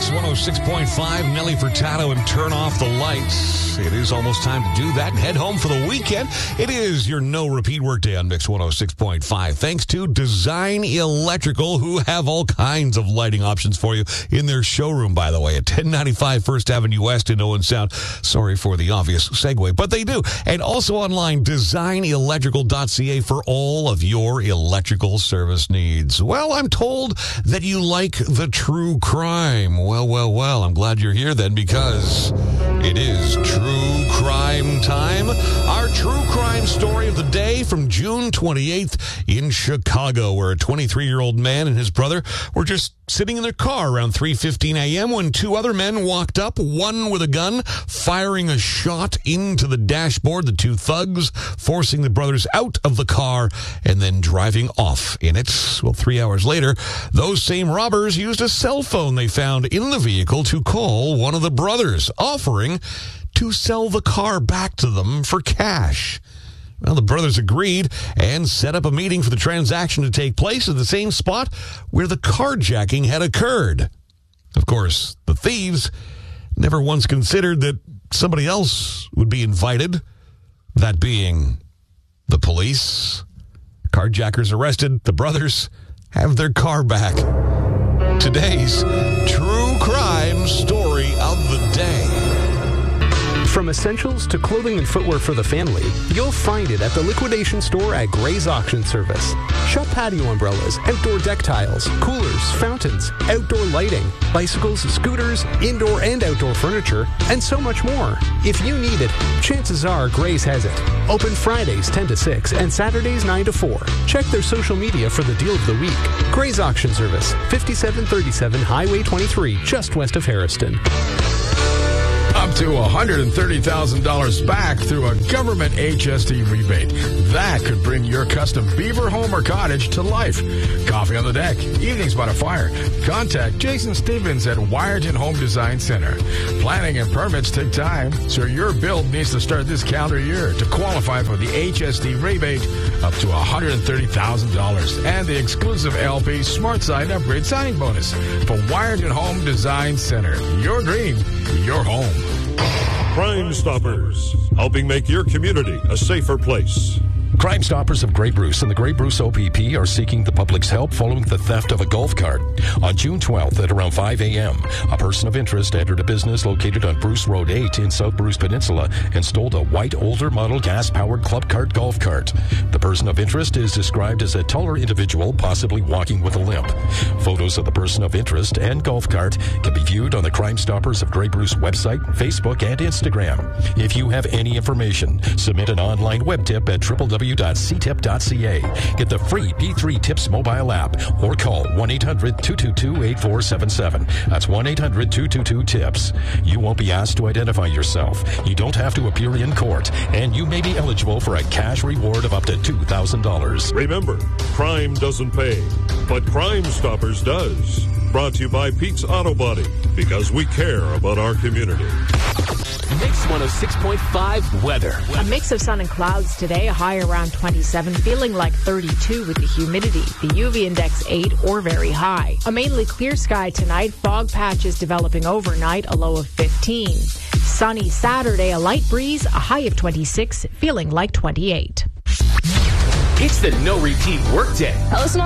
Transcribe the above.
Mix 106.5, Nelly Furtado, and Turn Off the Lights. It is almost time to do that and head home for the weekend. It is your no-repeat workday on Mix 106.5. Thanks to Design Electrical, who have all kinds of lighting options for you in their showroom, by the way, at 1095 First Avenue West in Owen Sound. Sorry for the obvious segue, but they do. And also online, designelectrical.ca for all of your electrical service needs. Well, I'm told that you like the true crime. Well, I'm glad you're here then, because it is true crime time. Our true crime story of the day from June 28th in Chicago, where a 23-year-old man and his brother were just sitting in their car around 3:15 a.m. when two other men walked up, one with a gun, firing a shot into the dashboard. The two thugs forcing the brothers out of the car and then driving off in it. Well, 3 hours later, those same robbers used a cell phone they found in the vehicle to call one of the brothers, offering to sell the car back to them for cash. Well, the brothers agreed and set up a meeting for the transaction to take place at the same spot where the carjacking had occurred. Of course, the thieves never once considered that somebody else would be invited, that being the police. Carjackers arrested. The brothers have their car back. Today's true crime story of the day. From essentials to clothing and footwear for the family, you'll find it at the liquidation store at Gray's Auction Service. Shop patio umbrellas, outdoor deck tiles, coolers, fountains, outdoor lighting, bicycles, scooters, indoor and outdoor furniture, and so much more. If you need it, chances are Gray's has it. Open Fridays 10 to 6 and Saturdays 9 to 4. Check their social media for the deal of the week. Gray's Auction Service, 5737 Highway 23, just west of Harrison. Up to $130,000 back through a government HST rebate. That could bring your custom beaver home or cottage to life. Coffee on the deck, evenings by the fire. Contact Jason Stevens at Wiarton Home Design Center. Planning and permits take time, so your build needs to start this calendar year to qualify for the HST rebate up to $130,000 and the exclusive LP Smart Side Upgrade signing bonus for Wiarton Home Design Center. Your dream, your home. Crime Stoppers, helping make your community a safer place. Crime Stoppers of Grey Bruce and the Grey Bruce OPP are seeking the public's help following the theft of a golf cart. On June 12th at around 5 a.m., a person of interest entered a business located on Bruce Road 8 in South Bruce Peninsula and stole a white older model gas-powered club cart golf cart. The person of interest is described as a taller individual, possibly walking with a limp. Photos of the person of interest and golf cart can be viewed on the Crime Stoppers of Grey Bruce website, Facebook, and Instagram. If you have any information, submit an online web tip at www.ctip.ca. Get the free P3 Tips mobile app or call 1-800-222-8477. That's 1-800-222-TIPS. You won't be asked to identify yourself. You don't have to appear in court, and you may be eligible for a cash reward of up to $2,000. Remember, crime doesn't pay, but Crime Stoppers does. Brought to you by Pete's Auto Body, because we care about our community. Mix 106.5 weather. A mix of sun and clouds today, a high around 27, feeling like 32 with the humidity. The UV index 8 or very high. A mainly clear sky tonight, fog patches developing overnight, a low of 15. Sunny Saturday, a light breeze, a high of 26, feeling like 28. It's the no repeat workday.